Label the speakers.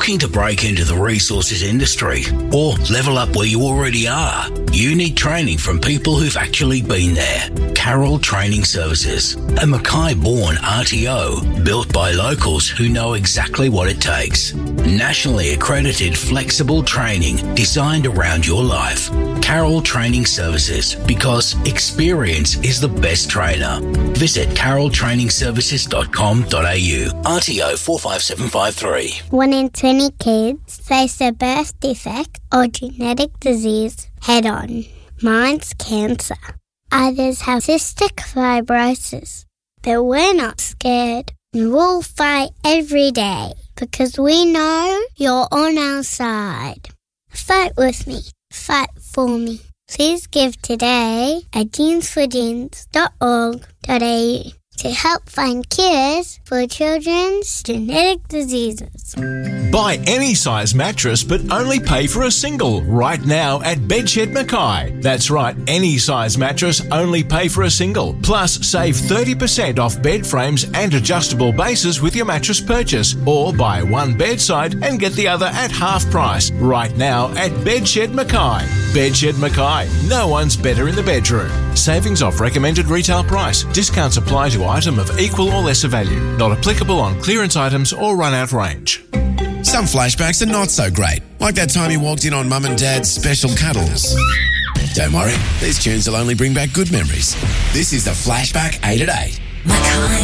Speaker 1: Looking to break into the resources industry or level up where you already are? You need training from people who've actually been there. Carroll Training Services, a Mackay-born RTO built by locals who know exactly what it takes. Nationally accredited flexible training designed around your life. Carroll Training Services, because experience is the best trainer. Visit carrolltrainingservices.com.au. RTO 45753.
Speaker 2: 1 in 20 kids face a birth defect or genetic disease head-on. Mine's cancer. Others have cystic fibrosis. But we're not scared. And we'll fight every day because we know you're on our side. Fight with me. Fight for me. Please give today at genesforgenes.org.au to help find cures for children's genetic diseases.
Speaker 3: Buy any size mattress but only pay for a single right now at Bedshed Mackay. That's right, any size mattress, only pay for a single. Plus, save 30% off bed frames and adjustable bases with your mattress purchase. Or buy one bedside and get the other at half price right now at Bedshed Mackay. Bedshed Mackay, no one's better in the bedroom. Savings off recommended retail price. Discounts apply to item of equal or lesser value. Not applicable on clearance items or run-out range.
Speaker 4: Some flashbacks are not so great, like that time you walked in on Mum and Dad's special cuddles. Don't worry, these tunes will only bring back good memories. This is the Flashback 8 at 8.
Speaker 5: Mackay.